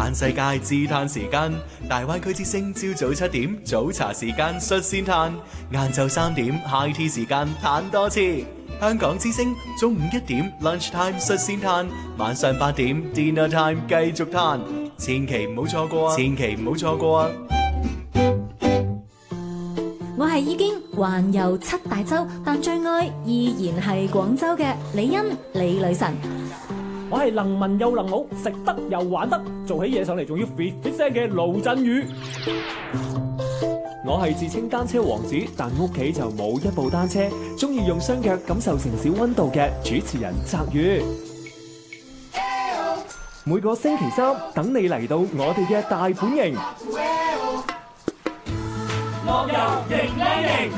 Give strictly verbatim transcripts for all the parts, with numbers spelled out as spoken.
環世界自嘆時間，大灣區之聲朝早七點早茶時間率先嘆，晏晝三點 high tea 時間嘆多次。香港之聲中午一點 lunch time 率先嘆，晚上八點 dinner time 繼續嘆，千祈唔好錯過啊！千祈唔好錯過啊！ 我係已經環遊七大洲，但最愛依然係廣州嘅李欣李女神。 我係能文又能武，食得又玩得，做起嘢上嚟仲要 fit fit 聲嘅盧振宇。我係自稱單車王子，但屋企就冇一部單車，中意用雙腳感受城市溫度嘅主持人澤宇。每個星期三等你嚟到我哋嘅大本營，樂遊迎靚營。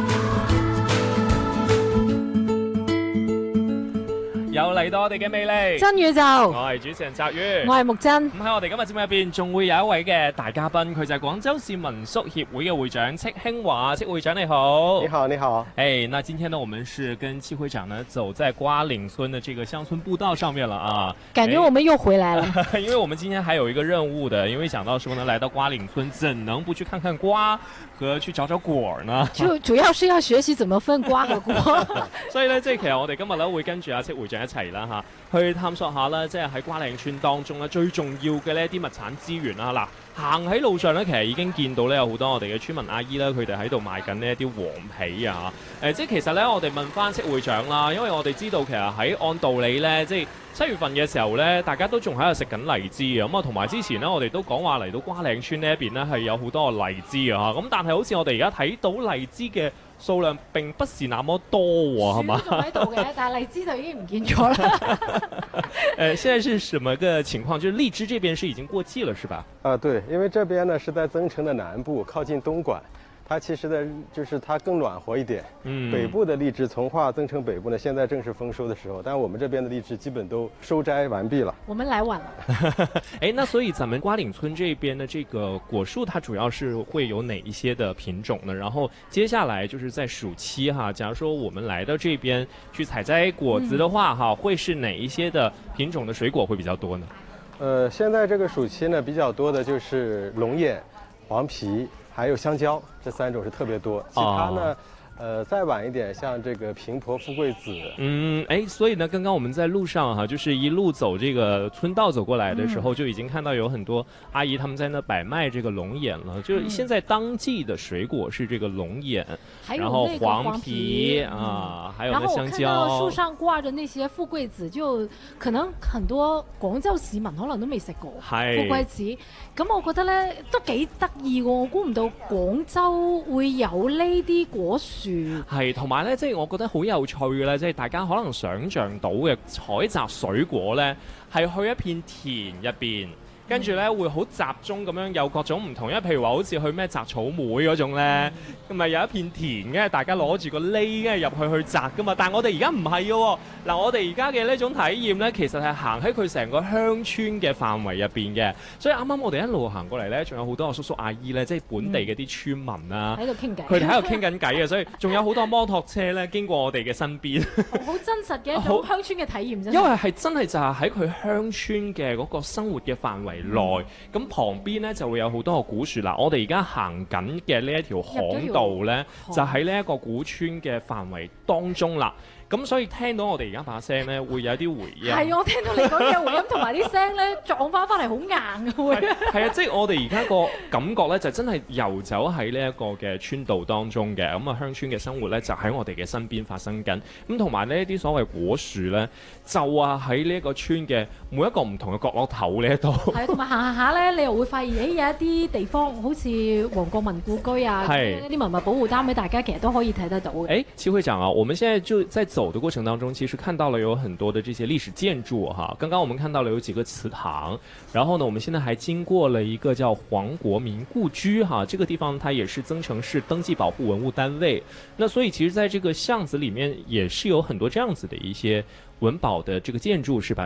又嚟到我哋嘅魅力真宇宙， 我係主持人澤宇， 我係木真。 咁喺我哋今日節目入邊，仲會有一位嘅大嘉賓，佢就係廣州市民宿協會嘅會長戚興華。戚會長你好。 你好，你好。 哎，那今天呢，我們是跟戚會長呢走在瓜嶺村的這個鄉村步道上面了啊。 感覺我們又回來了。 因為我們今天還有一個任務的，因為想到說呢，來到瓜嶺村，怎能不去看看瓜和去找找果呢？ 就主要是要學習怎麼分瓜和果。 所以呢，即係其實我哋今日呢會跟住阿戚會長一齊啦嚇，去探索下啦，即係喺瓜嶺村當中咧最重要嘅呢啲物產資源啦。嗱，行喺路上咧，其實已經見到咧有好多我哋嘅村民阿姨啦，佢哋喺度賣緊呢一啲黃皮啊。誒、呃，即係其實咧，我哋問翻戚會長啦，因為我哋知道其實喺按道理咧，即係七月份嘅時候咧，大家都仲喺度食緊荔枝嘅。咁啊，同埋之前咧，我哋都講話嚟到瓜嶺村呢一邊咧係有好多個荔枝嘅嚇。咁但係好似我哋而家睇到荔枝嘅數量並不是那麼多喎，係嘛？ 仲喺度嘅，但係荔枝就已經唔見咗啦。 呃，現在是什麼個情況？就是荔枝這邊是已經過季了，是吧？ 啊，對，因為這邊呢是在增城的南部，靠近東莞，它其實呢就是它更暖和一點。嗯，北部的荔枝，從化增城北部呢，現在正是豐收的時候，但是我們這邊的荔枝基本都收摘完畢了。 我們來晚了。 哎，那所以咱們瓜嶺村這邊的這個果樹，它主要是會有哪一些的品種呢？然後接下來就是在暑期哈，假如說我們來到這邊去採摘果子的話，哈、嗯，會是哪一些的品種的水果會比較多呢？ 呃，現在這個暑期呢，比較多的就是龍眼、黃皮，還有香蕉，這三種是特別多。其他呢，哦、呃，再晚一點，像這個平婆、富貴子。嗯， 哎，所以呢，剛剛我們在路上哈，就是一路走這個村道走過來的時候，嗯、就已經看到有很多阿姨他們在那擺賣這個龍眼了。就是現在當季的水果是這個龍眼， 嗯、 然後黃皮， 黃皮啊，還有那香蕉。然後我看到樹上掛着那些富貴子，就可能很多廣州市民可能都未食過富貴子。咁我覺得呢都幾得意喎，我估唔到廣州會有呢啲果樹。 係，同埋咧，即係我覺得好有趣嘅咧，即係大家可能想像到嘅採摘水果咧，係去一片田入邊。跟住咧會好集中咁樣有各種唔同，因為譬如話好似去咩摘草莓嗰種咧，咁咪、嗯、有一片田嘅，大家攞住個籬嘅入去去摘噶嘛。但係我哋而家唔係嘅喎，嗱我哋而家嘅呢種體驗咧，其實係行喺佢成個鄉村嘅範圍入邊嘅。所以啱啱我哋一路行過嚟咧，仲有好多叔叔阿姨咧，即係本地嘅啲村民啊， 喺度傾偈， 佢哋喺度傾緊偈嘅，所以仲有好多摩托車咧經過我哋嘅身邊， 好真實嘅一種鄉村嘅體驗真係。 因為係真係就係喺佢鄉村嘅嗰個生活嘅範圍內，咁、嗯、旁邊咧就會有好多個古樹啦。我哋而家行緊嘅呢一條巷道咧，就喺呢一個古村嘅範圍當中啦。咁所以聽到我哋而家把聲咧，會有啲回音。係， 我聽到你講嘅回音同埋啲聲咧撞翻翻嚟好硬嘅會。 係啊，即係我哋而家個感覺咧，就真係遊走喺呢一個嘅村道當中嘅。咁啊，鄉村嘅生活咧，就喺我哋嘅身邊發生緊。咁同埋呢一啲所謂果樹咧，就啊喺呢一個村嘅每一個唔同嘅角落頭呢一度。係，同埋行行下咧，你又會發現，誒有一啲地方好似黃國文故居啊，呢啲文物保護單位，大家其實都可以睇得到嘅。誒，戚會長啊，我們現在就在走的過程當中，其實看到了有很多的這些歷史建築哈。剛剛我們看到了有幾個祠堂，然後呢，我們現在還經過了一個叫黃國民故居哈，這個地方它也是增城市登記保護文物單位。那所以其實在這個巷子裡面也是有很多這樣子的一些文保的這個建築，是吧？